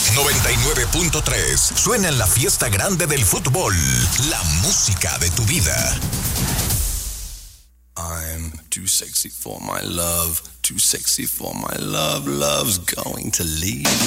99.3 suena en la fiesta grande del fútbol, la música de tu vida. I'm too sexy for my love, too sexy for my love, love's going to leave